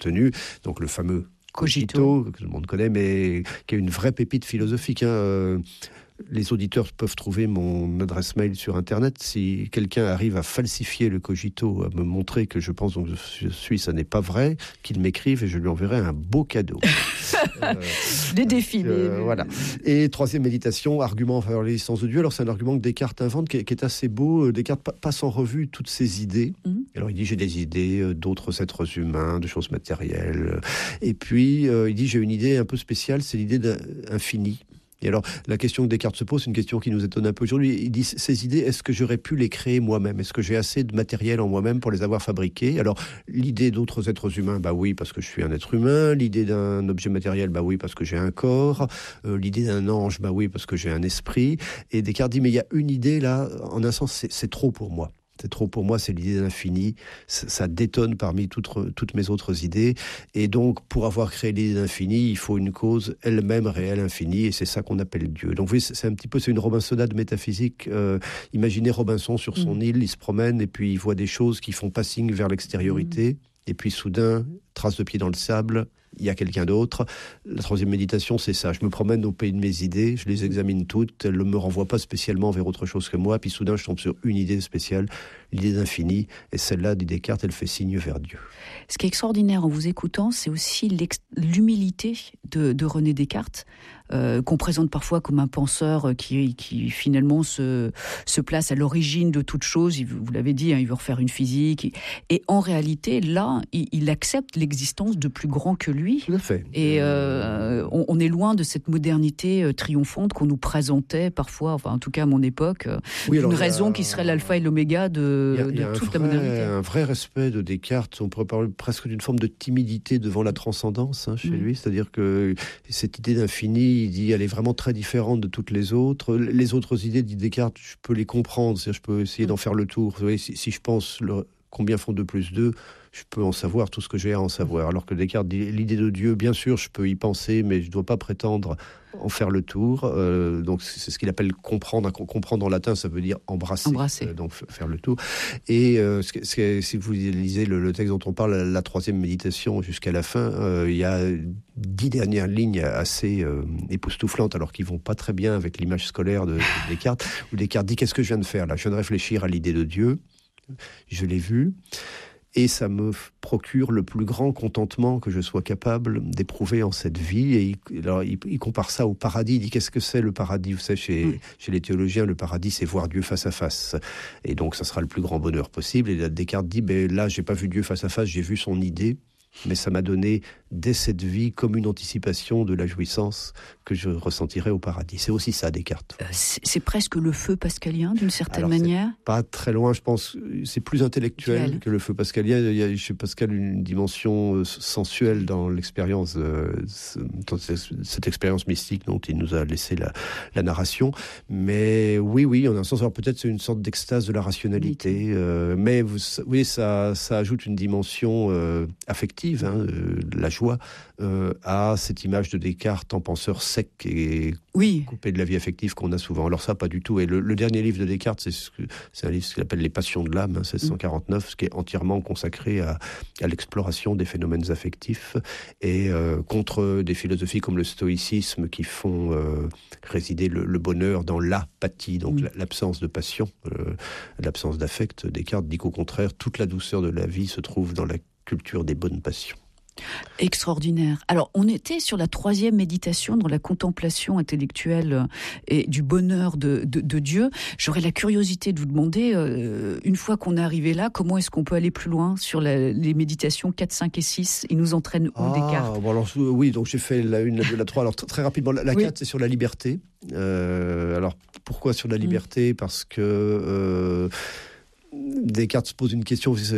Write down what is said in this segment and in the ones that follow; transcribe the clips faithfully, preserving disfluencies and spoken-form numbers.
tenu, donc le fameux cogito, que tout le monde connaît, mais qui est une vraie pépite philosophique. Hein. Euh, les auditeurs peuvent trouver mon adresse mail sur Internet. Si quelqu'un arrive à falsifier le cogito, à me montrer que je pense donc je suis, ça n'est pas vrai, qu'il m'écrive et je lui enverrai un beau cadeau. euh, Des défis. Euh, mais... Voilà. Et troisième méditation, argument en faveur de l'existence de Dieu. Alors c'est un argument que Descartes invente, qui est, qui est assez beau. Descartes passe en revue toutes ses idées. Mmh. Alors il dit j'ai des idées d'autres êtres humains, de choses matérielles. Et puis euh, il dit j'ai une idée un peu spéciale, c'est l'idée d'infini. Et alors, la question que Descartes se pose, c'est une question qui nous étonne un peu aujourd'hui. Il dit, ces idées, est-ce que j'aurais pu les créer moi-même ? Est-ce que j'ai assez de matériel en moi-même pour les avoir fabriquées ? Alors, l'idée d'autres êtres humains, bah oui, parce que je suis un être humain. L'idée d'un objet matériel, bah oui, parce que j'ai un corps. Euh, l'idée d'un ange, bah oui, parce que j'ai un esprit. Et Descartes dit, mais il y a une idée là, en un sens, c'est, c'est trop pour moi. C'est trop pour moi, c'est l'idée de l'infini. Ça, ça détonne parmi toutes, toutes mes autres idées. Et donc, pour avoir créé l'idée d'infini, il faut une cause elle-même réelle, infinie, et c'est ça qu'on appelle Dieu. Donc, vous voyez, c'est un petit peu, c'est une Robinsonade métaphysique. Euh, imaginez Robinson sur son mmh. île, il se promène, et puis il voit des choses qui font passing vers l'extériorité. Mmh. Et puis, soudain, trace de pied dans le sable, il y a quelqu'un d'autre. La troisième méditation, c'est ça. Je me promène au pays de mes idées, je les examine toutes, elles ne me renvoient pas spécialement vers autre chose que moi, puis soudain, je tombe sur une idée spéciale, l'idée d'infini, et celle-là, dit Descartes, elle fait signe vers Dieu. Ce qui est extraordinaire en vous écoutant, c'est aussi l'humilité de, de René Descartes, euh, qu'on présente parfois comme un penseur qui, qui finalement se, se place à l'origine de toute chose. Il, vous l'avez dit, hein, il veut refaire une physique. Et en réalité, là, il, il accepte l'existence de plus grand que lui. Tout à fait. Et euh, on, on est loin de cette modernité euh, triomphante qu'on nous présentait parfois, enfin en tout cas à mon époque, euh, oui, une raison a... qui serait l'alpha et l'oméga de, y a, de y a toute vrai, la modernité. Un vrai respect de Descartes, on pourrait parler presque d'une forme de timidité devant la transcendance hein, chez mmh. lui, c'est-à-dire que cette idée d'infini, il dit, elle est vraiment très différente de toutes les autres. Les autres idées, dit Descartes, je peux les comprendre, c'est-à-dire je peux essayer mmh. d'en faire le tour. Vous voyez, si, si je pense le, combien font deux plus deux, je peux en savoir tout ce que j'ai à en savoir. Alors que Descartes dit, l'idée de Dieu, bien sûr, je peux y penser, mais je ne dois pas prétendre en faire le tour. Euh, donc c'est ce qu'il appelle comprendre. Comprendre en latin, ça veut dire embrasser. Embrasser. Euh, donc faire le tour. Et euh, ce que, ce que, si vous lisez le, le texte dont on parle, la, la troisième méditation jusqu'à la fin, euh, il y a dix dernières lignes assez euh, époustouflantes, alors qui vont pas très bien avec l'image scolaire de, de Descartes, où Descartes dit, qu'est-ce que je viens de faire là ? Je viens de réfléchir à l'idée de Dieu. Je l'ai vu. Et ça me procure le plus grand contentement que je sois capable d'éprouver en cette vie. Et il, alors, il, il compare ça au paradis. Il dit, qu'est-ce que c'est le paradis ? Vous savez, chez, mmh. chez les théologiens, le paradis, c'est voir Dieu face à face. Et donc, ça sera le plus grand bonheur possible. Et Descartes dit, ben, là, j'ai pas vu Dieu face à face, j'ai vu son idée. Mais ça m'a donné, dès cette vie, comme une anticipation de la jouissance que je ressentirai au paradis. C'est aussi ça, Descartes. Euh, c'est, c'est presque le feu pascalien, d'une certaine Alors, manière. C'est pas très loin, je pense. C'est plus intellectuel Quel? que le feu pascalien. Il y a chez Pascal une dimension sensuelle dans l'expérience, euh, dans cette expérience mystique dont il nous a laissé la, la narration. Mais oui, oui, en un sens, alors peut-être c'est une sorte d'extase de la rationalité. Euh, mais vous, oui, ça, ça ajoute une dimension euh, affective. Hein, euh, la joie euh, à cette image de Descartes en penseur sec et oui. coupé de la vie affective qu'on a souvent. Alors ça, pas du tout. Et le, le dernier livre de Descartes, c'est, ce que, c'est un livre qu'il appelle Les Passions de l'âme, hein, seize cent quarante-neuf, mmh. ce qui est entièrement consacré à, à l'exploration des phénomènes affectifs et euh, contre des philosophies comme le stoïcisme qui font euh, résider le, le bonheur dans l'apathie, donc mmh. l'absence de passion, euh, l'absence d'affect. Descartes dit qu'au contraire, toute la douceur de la vie se trouve dans la culture des bonnes passions. Extraordinaire. Alors, on était sur la troisième méditation, dans la contemplation intellectuelle et du bonheur de, de, de Dieu. J'aurais la curiosité de vous demander, euh, une fois qu'on est arrivé là, comment est-ce qu'on peut aller plus loin sur la, les méditations quatre, cinq et six ? Ils nous entraînent où, ah, Descartes ? bon alors, Oui, donc j'ai fait la une, la deux, la trois. Alors, t- très rapidement, la, la oui. quatre, c'est sur la liberté. Euh, alors, pourquoi sur la liberté ? mmh. Parce que... Euh, Descartes se pose une question, c'est,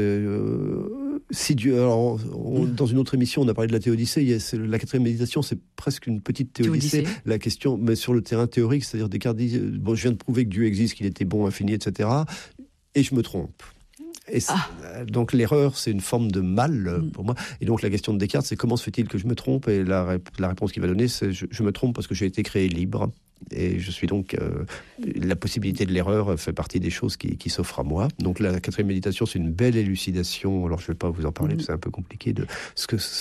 euh, si Dieu... Alors, on, dans une autre émission, on a parlé de la Théodicée, il y a, c'est, la quatrième méditation, c'est presque une petite Théodicée. Théodicée. La question, mais sur le terrain théorique, c'est-à-dire Descartes dit, bon, je viens de prouver que Dieu existe, qu'il était bon, infini, et cetera, et je me trompe. Et ah. Donc l'erreur, c'est une forme de mal pour moi. Et donc la question de Descartes, c'est comment se fait-il que je me trompe ? Et la, la réponse qu'il va donner, c'est je, je me trompe parce que j'ai été créé libre. Et je suis donc... Euh, la possibilité de l'erreur fait partie des choses qui, qui s'offrent à moi. Donc la quatrième méditation, c'est une belle élucidation. Alors je ne vais pas vous en parler, mmh. c'est un peu compliqué, de ce que